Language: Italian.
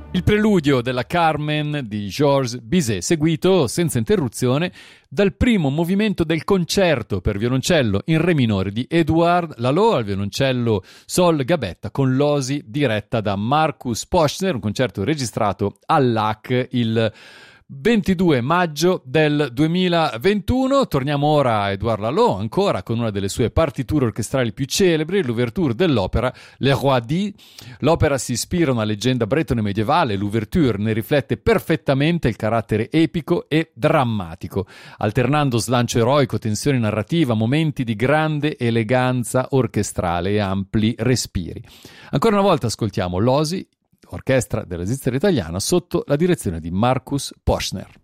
Il preludio della Carmen di Georges Bizet, seguito senza interruzione dal primo movimento del concerto per violoncello in re minore di Édouard Lalo al violoncello Sol Gabetta, con l'osi diretta da Marcus Poschner, un concerto registrato all'AC il 22 maggio del 2021. Torniamo ora a Édouard Lalo, ancora con una delle sue partiture orchestrali più celebri, l'ouverture dell'opera Le Roi dit. L'opera si ispira a una leggenda bretone medievale, l'ouverture ne riflette perfettamente il carattere epico e drammatico, alternando slancio eroico, tensione narrativa, momenti di grande eleganza orchestrale e ampli respiri. Ancora una volta ascoltiamo l'osi, orchestra della Svizzera italiana, sotto la direzione di Marcus Poschner.